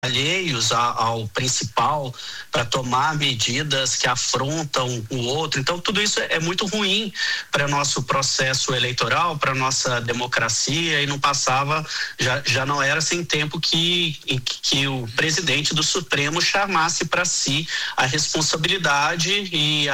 alheios ao principal para tomar medidas que afrontam o outro. Então, tudo isso é muito ruim para nosso processo eleitoral, para nossa democracia, e não passava, já não era sem tempo que o presidente do Supremo chamasse para si a responsabilidade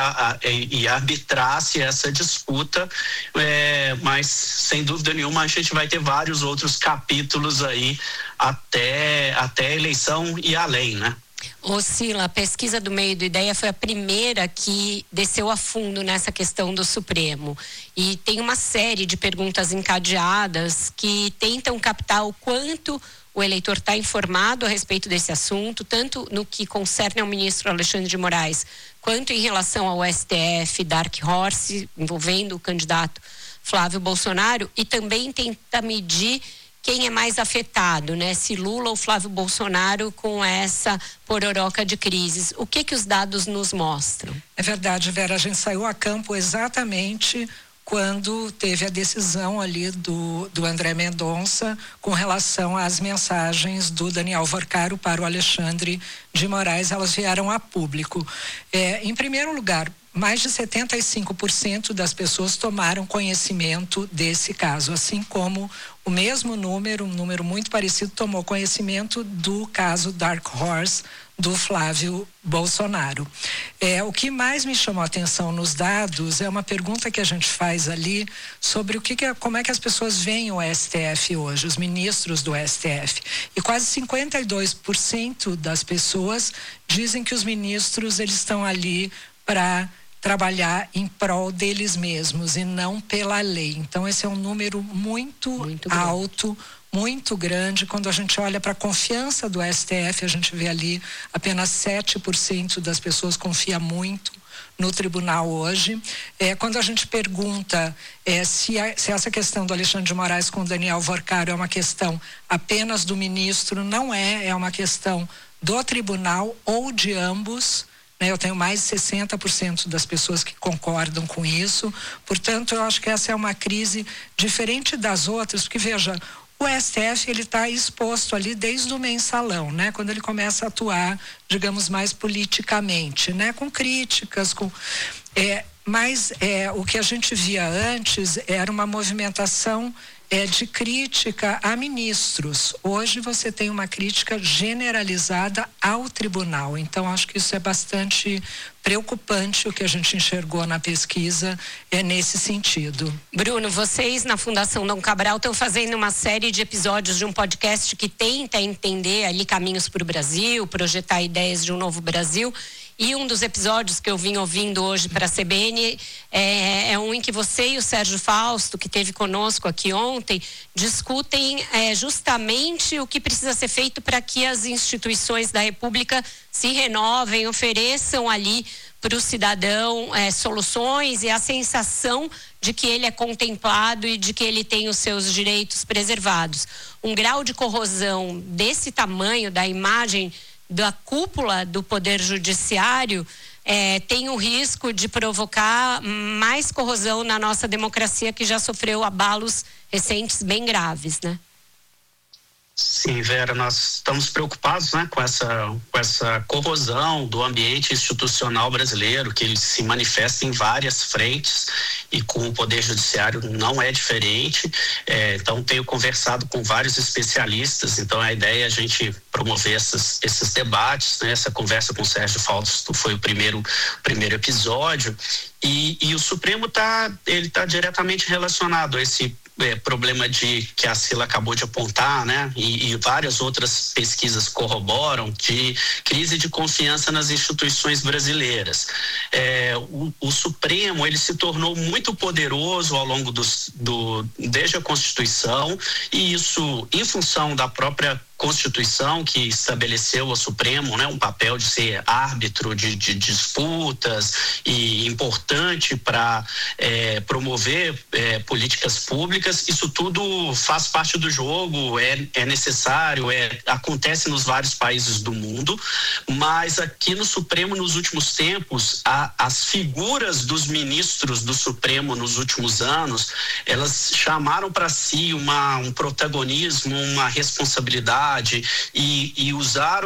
e arbitrasse essa disputa, mas sem dúvida nenhuma a gente vai ter vários outros capítulos aí até a eleição e além, né? Ô Sila, a pesquisa do Meio do Ideia foi a primeira que desceu a fundo nessa questão do Supremo. E tem uma série de perguntas encadeadas que tentam captar o quanto o eleitor está informado a respeito desse assunto, tanto no que concerne ao ministro Alexandre de Moraes, quanto em relação ao STF, Dark Horse, envolvendo o candidato Flávio Bolsonaro, e também tenta medir quem é mais afetado, né? Se Lula ou Flávio Bolsonaro com essa pororoca de crises. O que os dados nos mostram? É verdade, Vera, a gente saiu a campo exatamente quando teve a decisão ali do André Mendonça com relação às mensagens do Daniel Varcaro para o Alexandre de Moraes. Elas vieram a público. Em primeiro lugar, mais de 75% das pessoas tomaram conhecimento desse caso, assim como o mesmo número, um número muito parecido, tomou conhecimento do caso Dark Horse do Flávio Bolsonaro. O que mais me chamou a atenção nos dados é uma pergunta que a gente faz ali sobre como é que as pessoas veem o STF hoje, os ministros do STF. E quase 52% das pessoas dizem que os ministros eles estão ali para trabalhar em prol deles mesmos e não pela lei. Então esse é um número muito alto, muito grande. Quando a gente olha para a confiança do STF, a gente vê ali apenas 7% das pessoas confia muito no tribunal hoje. Quando a gente pergunta se essa questão do Alexandre de Moraes com o Daniel Varcaro é uma questão apenas do ministro, não é uma questão do tribunal ou de ambos. Eu tenho mais de 60% das pessoas que concordam com isso. Portanto, eu acho que essa é uma crise diferente das outras, porque, veja, o STF ele está exposto ali desde o mensalão, né? Quando ele começa a atuar, digamos, mais politicamente, né? Com críticas, mas o que a gente via antes era uma movimentação de crítica a ministros. Hoje você tem uma crítica generalizada ao tribunal. Então, acho que isso é bastante preocupante. O que a gente enxergou na pesquisa nesse sentido. Bruno, vocês na Fundação Dom Cabral estão fazendo uma série de episódios de um podcast que tenta entender ali caminhos para o Brasil, projetar ideias de um novo Brasil. E um dos episódios que eu vim ouvindo hoje para a CBN é um em que você e o Sérgio Fausto, que esteve conosco aqui ontem, discutem justamente o que precisa ser feito para que as instituições da República se renovem, ofereçam ali para o cidadão soluções e a sensação de que ele é contemplado e de que ele tem os seus direitos preservados. Um grau de corrosão desse tamanho da imagem da cúpula do Poder Judiciário tem o risco de provocar mais corrosão na nossa democracia, que já sofreu abalos recentes bem graves, né? Sim, Vera, nós estamos preocupados, né, com essa corrosão do ambiente institucional brasileiro, que ele se manifesta em várias frentes, e com o Poder Judiciário não é diferente. Então, tenho conversado com vários especialistas. Então, a ideia é a gente promover esses debates, né? Essa conversa com o Sérgio Fausto foi o primeiro episódio, e o Supremo tá diretamente relacionado a esse problema que a Sila acabou de apontar, né? E várias outras pesquisas corroboram, de crise de confiança nas instituições brasileiras. O Supremo, ele se tornou muito poderoso ao longo desde a Constituição, e isso em função da própria Constituição, que estabeleceu ao Supremo, né, um papel de ser árbitro de disputas e importante para promover políticas públicas. Isso tudo faz parte do jogo, é necessário, acontece nos vários países do mundo, mas aqui no Supremo, nos últimos tempos, as figuras dos ministros do Supremo nos últimos anos, elas chamaram para si um protagonismo, uma responsabilidade, sociedade e usar